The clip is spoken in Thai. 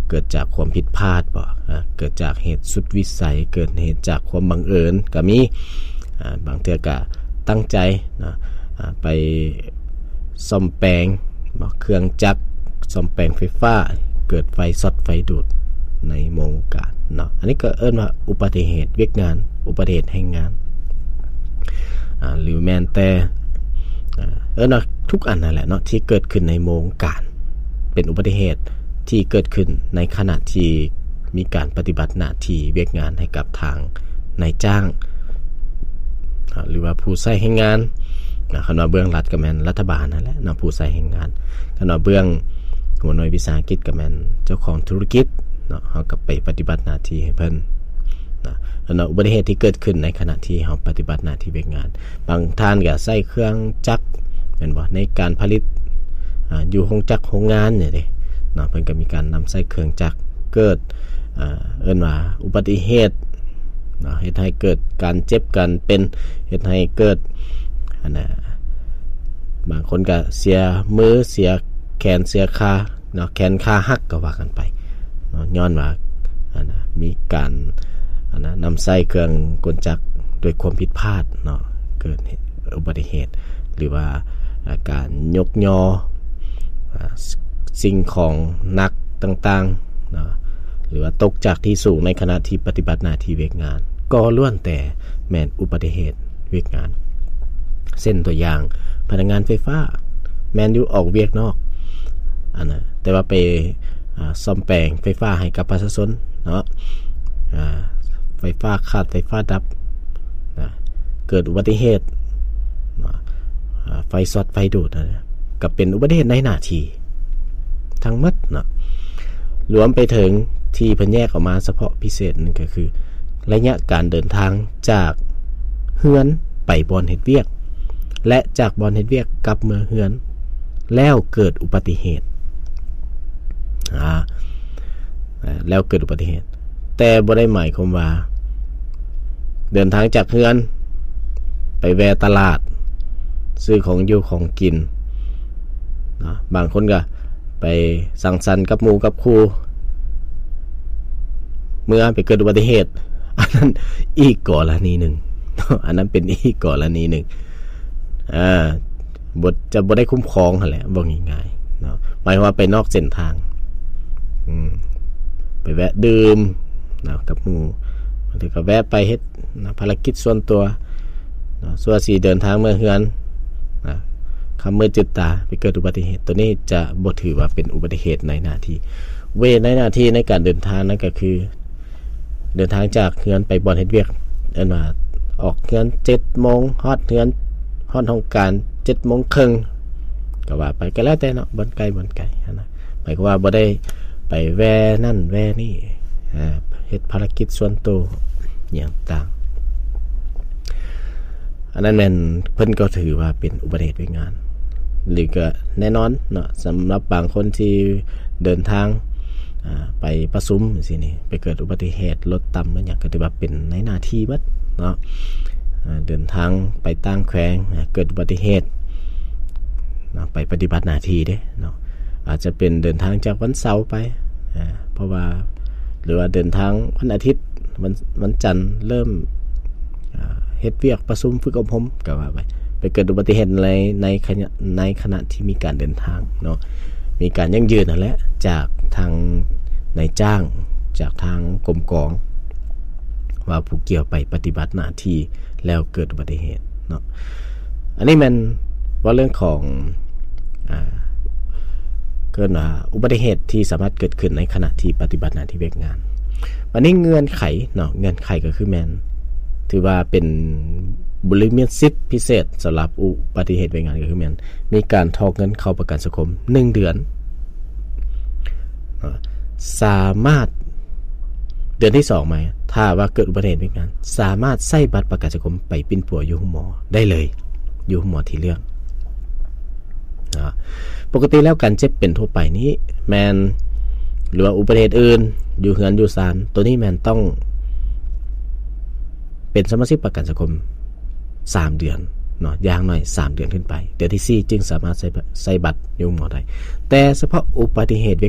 เกิดจากความผิดพลาดบ่เกิดจากเหตุสุดวิสัยเกิดเหตุจากความบังเอิญก็มีบางเทื่อก็ตั้งใจนะไปซ่อมแปลงเครื่องจักรซ่อมแปลงไฟฟ้าเกิดไฟช็อตไฟดูดในโรงงานเนาะอันนี้ก็เอิ้นว่าอุบัติเหตุเวียกงานอุบัติเหตุแห่งงานหรือแม้แต่เอิ้นว่าทุกอันนั่นแหละเนาะที่เกิดขึ้นในโรงงานเป็นอุบัติเหตุที่เกิดขึ้นในขณะที่มีการปฏิบัติหน้าที่เวียกงานให้กับทางนายจ้างหรือว่าผู้ใช้แรงงานคันว่าเบื้องรัฐก็แม่นรัฐบาลนั่นแหละเนาะผู้ใช้แรงงานคันว่าเบื้องหัวหน่วยวิสาหกิจก็แม่นเจ้าของธุรกิจเนาะเฮาก็ไปปฏิบัติหน้าที่ให้เพิ่นนะเนาะอุบัติเหตุที่เกิดขึ้นในขณะที่เฮาปฏิบัติหน้าที่เวียกงานบางท่านก็ใช้เครื่องจักรแม่นบ่ในการผลิตอยู่โรงจักรโรงงานนี่เด้เนาะเพิ่นก็มีการนำใช้เครื่องจักรเกิดเอิ้นว่าอุบัติเหตุเนาะเฮ็ดให้เกิดการเจ็บกันเป็นเฮ็ดให้เกิดบางคนก็เสียมือเสียแขนเสียขาเนาะแขนขาหักก็ว่ากันไปเนาะย้อนว่ามีการนำใช้เครื่องกลจักรโดยความผิดพลาดเนาะเกิดอุบัติเหตุหรือว่าการยกยอสิ่งของหนักต่างๆเนาะหรือว่าตกจากที่สูงในขณะที่ปฏิบัติหน้าที่เวียกงานก็ล้วนแต่แม่นอุบัติเหตุเวียกงานเส้นตัวอย่างพนักงานไฟฟ้าแม่นอยู่ออกเวียกนอกแต่ว่าไปซ่อมแปลงไฟฟ้าให้กับประชาชนเนาะไฟฟ้าขาดไฟฟ้าดับเกิดอุบัติเหตุไฟช็อตไฟดูดก็เป็นอุบัติเหตุในหน้าที่ทั้งหมดเนาะรวมไปถึงที่เพิ่นแยกออกมาเฉพาะพิเศษนั่นก็คือระยะการเดินทางจากเฮือนไปบ่อนเฮ็ดเวียกและจากบ่อนเฮ็ดเวียกกลับเมืองเฮือนแล้วเกิดอุบัติเหตุแล้วเกิดอุบัติเหตุแต่บ่ได้หมายความว่าเดินทางจากเฮือนไปแวะตลาดซื้อของอยู่ของกินนะบางคนก็ไปสังสรรค์กับหมู่กับครูเมื่อไปเกิดอุบัติเหตุอันนั้นอีกกรณีหนึ่งอันนั้นเป็นอีกกรณีหนึ่งบทจะบ่ได้คุ้มครองหั่นแหละบ่ง่ายๆเนาะหมายว่าไปนอกเส้นทางไปแวะดื่มนะกับหมู่บางทีก็แวะไปเฮ็ดภารกิจส่วนตัวนะส่วนสิเดินทางเมื่อเฮือนนะคำมืดจืดตาไปเกิดอุบัติเหตุตัวนี้จะบ่ถือว่าเป็นอุบัติเหตุในหน้าที่ในหน้าที่ในการเดินทางนั่นก็คือเดินทางจากเฮือนไปบ่อนเฮ็ดเวียกอันว่าออกเฮือน 7:00 นฮอดเฮือนฮอดห้องการ 7:30 นก็ว่าไปก็แล้วแต่เนาะบ่อนไกลนะหมายความว่าบ่ได้ไปแวนั่นแวนี่เฮ็ดภารกิจส่วนตัวอย่างต่างอันนั้นแม่นเพิ่นก็ถือว่าเป็นอุบัติเหตุเวียกงานหรือก็แน่นอนเนาะสำหรับบางคนที่เดินทางไปประชุมจังซี่นี่ไปเกิดอุบัติเหตุรถต่ำนั่นหยังก็ถือว่าเป็นในหน้าที่เบิดเนาะเดินทางไปต่างแขวงเกิดอุบัติเหตุไปปฏิบัติหน้าที่เด้เนาะอาจจะเป็นเดินทางจากวันเสาร์ไปเพราะว่าหรือว่าเดินทางวันอาทิตย์วันจันทร์เริ่มเฮ็ดเวียกประชุมฝึกอบรมก็ว่าไปเกิดอุบัติเหตุในขณะที่มีการเดินทางเนาะมีการยั่งยืนนั่นแหละจากทางนายจ้างจากทางกรมกองว่าผู้เกี่ยวไปปฏิบัติหน้าที่แล้วเกิดอุบัติเหตุเนาะอันนี้มันว่าเรื่องของเกิดอุบัติเหตุที่สามารถเกิดขึ้นในขณะที่ปฏิบัติหน้าที่เวียกงานวันนี้เงื่อนไขเนาะเงื่อนไขก็คือแม่นถือว่าเป็นบริมิตสิทธิพิเศษสำหรับอุบัติเหตุเวียกงานก็คือแม่นมีการทอกเงินเข้าประกันสังคม1เดือนสามารถเดือนที่2ไหมถ้าว่าเกิดอุบัติเหตุเวียกงานสามารถใช้บัตรประกันสังคมไปปิ้นปัวอยู่หมอได้เลยอยู่หมอที่เรื่องปกติแล้วการเจ็บเป็นทั่วไปนี้แมนหรือว่าอุบัติเหตุอื่นอยู่เฮือนอยู่ศาลตัวนี้แมนต้องเป็นสมาชิกประกันสังคม3เดือนเนาะอย่างน้อย3เดือนขึ้นไปเดือนที่4จึงสามารถใช้บัตรอยู่หมอได้แต่เฉพาะอุบัติเหตุ